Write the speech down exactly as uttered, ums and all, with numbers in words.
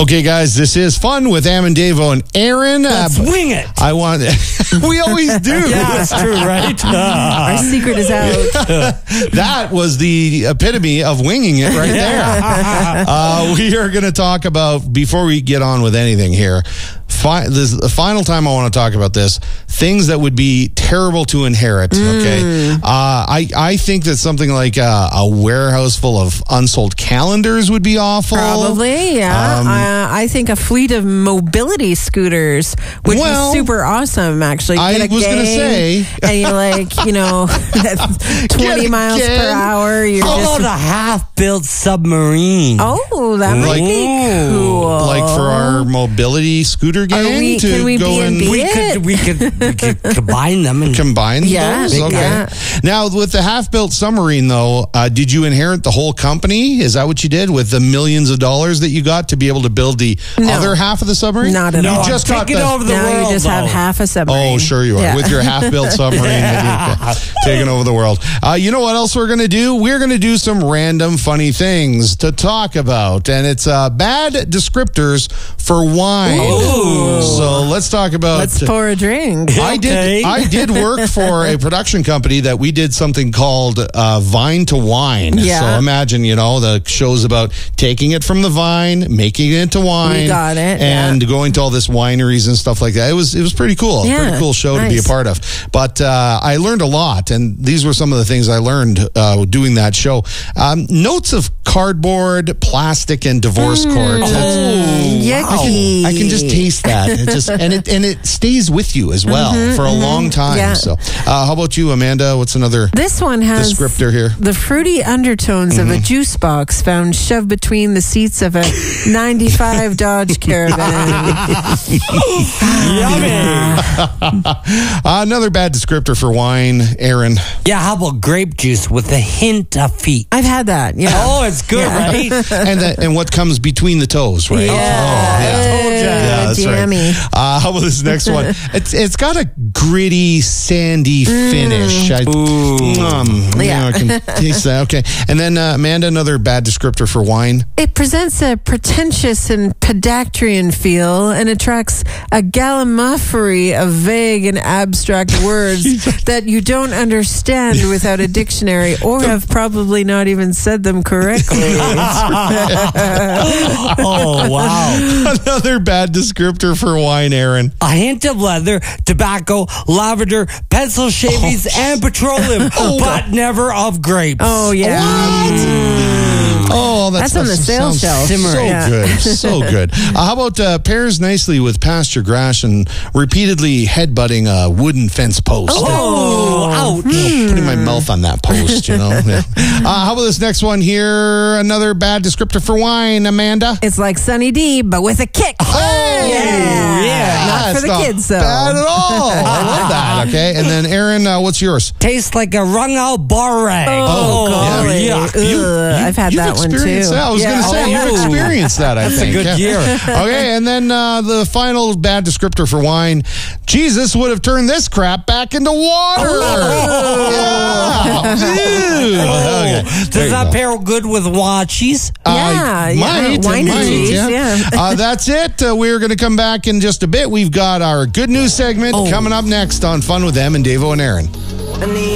Okay, guys, this is Fun with Am and Davo and Aaron. Let's uh, wing it. I want. We always do. Yeah, that's true, right? Our secret is out. That was the epitome of winging it right there. uh, we are going to talk about, before we get on with anything here, fi- this is the final time I want to talk about this, things that would be terrible to inherit, okay? Uh, I, I think that something like a, a warehouse full of unsold calendars would be awful. Probably, yeah. Um, uh, I think a fleet of mobility scooters would Well, be super awesome, actually. I Get a was gonna gang, say. And you're like, you know, twenty a miles per gang. hour. You're How just. about a half-built submarine? Oh, that might be Ooh. cool. Like for our mobility scooter gang we- to can we go B and and B? we it? could we could we could combine them and combine Yeah, those? big Okay. yeah. Now, with the half-built submarine, though, uh, did you inherit the whole company? Is that what you did with the millions of dollars that you got to be able to build the No. other half of the submarine? Not at no, all. You just I'm got taking the- over the now world. you just have though. half a submarine. Oh, sure you are. Yeah. With your half-built submarine, that you- taking over the world. Uh, you know what else we're going to do? We're going to do some random funny things to talk about, and it's uh, bad descriptors for wine. Ooh. So let's talk about. Let's pour a drink. I did. Okay. I did work for a production company that we did something called uh, Vine to Wine. Yeah. So imagine, you know, the show's about taking it from the vine, making it into wine. We got it, And yeah. going to all this wineries and stuff like that. It was it was pretty cool. Yeah, Pretty cool show to be a nice. part of. But uh, I learned a lot, and these were some of the things I learned uh, doing that show. Um, notes of cardboard, plastic, and divorce Mm. court. That's- Yucky. I can just taste that. It just and it and it stays with you as well for a long time. Yeah. So, uh, how about you, Amanda? What's another This one has descriptor here? the fruity undertones of a juice box found shoved between the seats of a ninety-five Dodge Caravan. Yummy. Uh, another bad descriptor for wine, Aaron. Yeah, how about grape juice with a hint of feet? I've had that. Yeah. Oh, it's good, right? and that, and what comes between the toes, right? Yeah. Oh, yeah. told ya. Yeah, that's right. jammy. Uh, how about this next one? It's it's got a gritty, sandy finish. I, um, Yeah. yeah, I can taste that. Okay, and then uh, Amanda, another bad descriptor for wine. It presents a pretentious and pedestrian feel and attracts a gallimaufry of vague and abstract words that you don't understand without a dictionary or have probably not even said them correctly. Oh, wow. Another bad descriptor for wine, Aaron. A hint of leather, tobacco, lavender, pencil shavings, and petroleum, but never of grapes. Oh, yeah. Oh, That's on the sales sounds shelf. So Simmering. Yeah. good, so good. Uh, how about uh, pairs nicely with pasture grass and repeatedly headbutting a wooden fence post? Oh, ouch. You know, putting my mouth on that post, you know. Yeah. Uh, how about this next one here? Another bad descriptor for wine, Amanda. It's like Sunny D, but with a kick. Hey! Yeah. Yeah. Not for It's the not kids, though. bad at all. I love that. Okay, and then Aaron, uh, what's yours? Tastes like a wrung out bar rag. Oh, golly. yeah. Ugh, I've had You've that one too. experienced that. I was Yeah. going to say, you've Oh. experienced that, I That's a think. good year. Okay, and then uh, the final bad descriptor for wine. Jesus would have turned this crap back into water. Yeah. Ew. Okay, there Does you that go. pair good with watchies? Uh, Yeah, yeah, might, it wine and might, cheese, yeah. yeah. uh, that's it. Uh, we're going to come back in just a bit. We've got our good news segment Oh. coming up next on Fun with Em and Davo and Aaron.